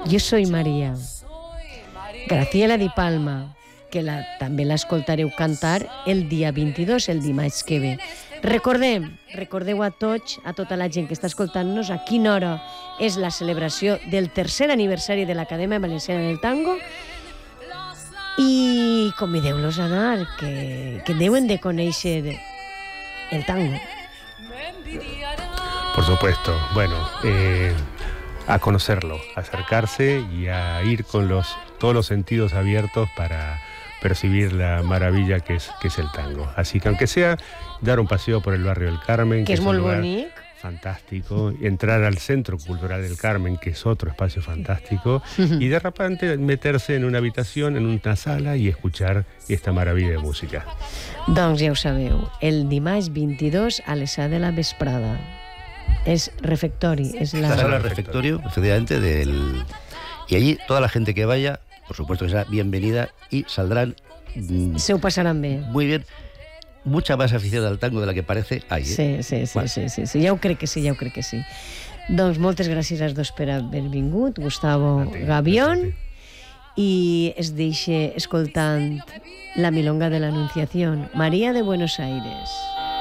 Yo soy María. Graciela Di Palma, que també l'escoltareu cantar el dia 22, el dimarts que ve. Recordeu a tots, a tota la gent que està escoltant-nos, a quina hora és la celebració del tercer aniversari de l'Acadèmia Valenciana del Tango, i convideu-los a anar, que deuen de conèixer el tango. Por supuesto, bueno, a conocerlo, a acercarse y a ir con todos los sentidos abiertos para percibir la maravilla que es el tango. Así que aunque sea dar un paseo por el barrio del Carmen, que es un muy lugar bonito, fantástico, entrar al Centro Cultural del Carmen, que es otro espacio fantástico, y de repente meterse en una habitación, en una sala y escuchar esta maravilla de música. Doncs ja ho sabeu, el dimarts 22 a les 7 de la vesprada. Es refectori, es la sala refectorio, efectivamente, y allí toda la gente que vaya, por supuesto que será bienvenida y saldrán... Se ho passaran bé. Muy bien. Mucha más afición al tango de la que parece hay, ¿eh? Sí. Ja ho crec que sí. Doncs moltes gràcies als dos per haver vingut, Gustavo Gavión, i es deixa escoltant la milonga de l'Anunciación, María de Buenos Aires.